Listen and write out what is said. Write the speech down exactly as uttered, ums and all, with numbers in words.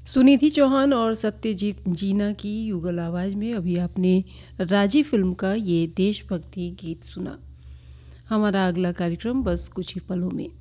सुनिधि चौहान और सत्यजीत जीना की युगल आवाज़ में अभी आपने राजी फिल्म का ये देशभक्ति गीत सुना। हमारा अगला कार्यक्रम बस कुछ ही पलों में।